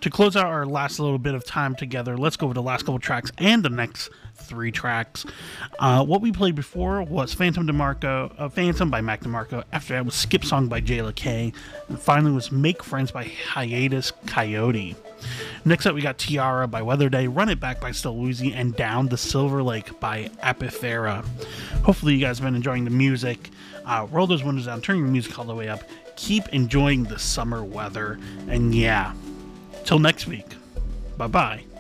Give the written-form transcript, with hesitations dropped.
To close out our last little bit of time together, let's go over the last couple tracks and the next 3 tracks. What we played before was Phantom by Mac DeMarco. After that was Skip Song by Jayla K. And finally was Make Friends by Hiatus Coyote. Next up, we got Tiara by Weather Day, Run It Back by Still Woozy, and Down the Silver Lake by Apithera. Hopefully you guys have been enjoying the music. Roll those windows down, turn your music all the way up. Keep enjoying the summer weather. And yeah, till next week. Bye-bye.